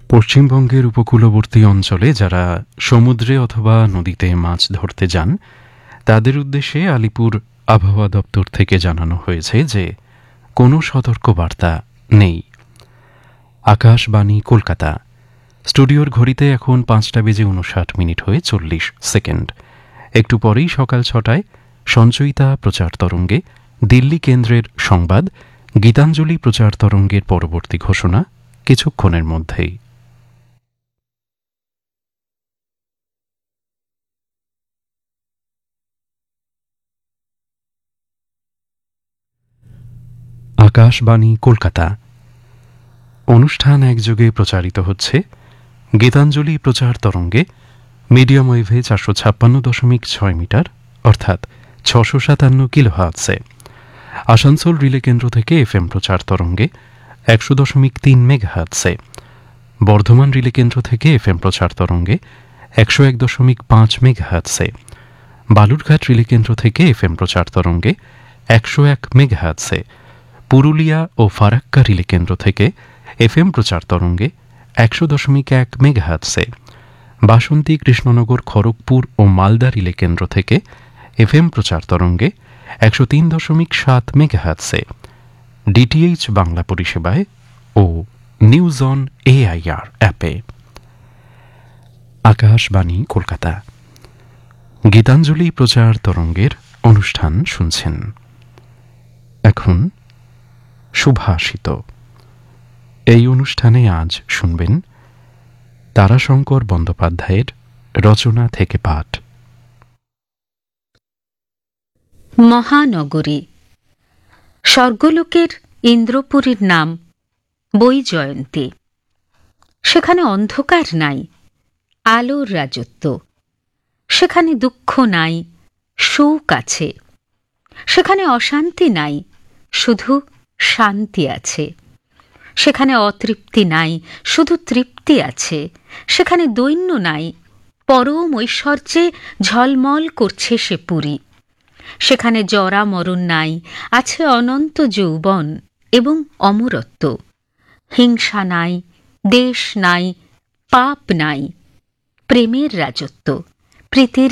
পশ্চিমবঙ্গের উপকূলবর্তী অঞ্চলে যারা সমুদ্রে অথবা নদীতে মাছ ধরতে যান তাদের উদ্দেশ্যে আলিপুর আবহাওয়া দপ্তর থেকে জানানো হয়েছে যে কোনো সতর্কবার্তা নেই। আকাশবাণী কলকাতা। স্টুডিওর ঘড়িতে এখন 5:59 হয়ে 40 সেকেন্ড। একটু পরেই সকাল 6টায় সঞ্চয়িতা প্রচার তরঙ্গে দিল্লি কেন্দ্রের সংবাদ, গীতাঞ্জলি প্রচার তরঙ্গের পরবর্তী ঘোষণা কিছুক্ষণের মধ্যেই। আকাশবাণী কলকাতা। অনুষ্ঠান একযোগে প্রচারিত হচ্ছে গীতাঞ্জলি প্রচার তরঙ্গে মিডিয়াম ওয়েভে 456.6 মিটার অর্থাৎ 657 কিলোহার্টজে। আসানসোল রিলে কেন্দ্র থেকে এফএম প্রচার তরঙ্গে 100.3 মেগাহার্টজে। বর্ধমান রিলে কেন্দ্র থেকে এফএম প্রচার তরঙ্গে 101.5 মেগাহার্টজে। বালুরঘাট রিলে কেন্দ্র থেকে এফএম প্রচার তরঙ্গে 101 মেগাহার্টজে। পুরুলিয়া ও ফারাক্কা রিলে কেন্দ্র থেকে এফএম প্রচার তরঙ্গে 100.1 মেগাহার্টজে। বাসন্তী, কৃষ্ণনগর, খড়গপুর ও মালদা রিলে কেন্দ্র থেকে এফএম প্রচার তরঙ্গে 103.7 মেগাহার্টজে। ডিটিএইচ বাংলা পরিষেবায় ও নিউজ অন এআইআর অ্যাপে। আকাশবাণী কলকাতা। গীতাঞ্জলি প্রচার তরঙ্গের অনুষ্ঠান শুনছেন। এখন শুভাষিত। এই অনুষ্ঠানে আজ শুনবেন তারাশঙ্কর বন্দ্যোপাধ্যায়ের রচনা থেকে পাঠ। মহানগরী। স্বর্গলোকের ইন্দ্রপুরীর নাম বৈজয়ন্তী। সেখানে অন্ধকার নাই, আলোর রাজত্ব। সেখানে দুঃখ নাই, সুখ আছে। সেখানে অশান্তি নাই, শুধু শান্তি আছে। সেখানে অতৃপ্তি নাই, শুধু তৃপ্তি আছে। সেখানে দৈন্য নাই, পরম ঐশ্বর্যে ঝলমল করছে সে পুরী। সেখানে জরা মরণ নাই, আছে অনন্ত যৌবন এবং অমরত্ব। হিংসা নাই, দেশ নাই, পাপ নাই, প্রেমের রাজত্ব, প্রীতির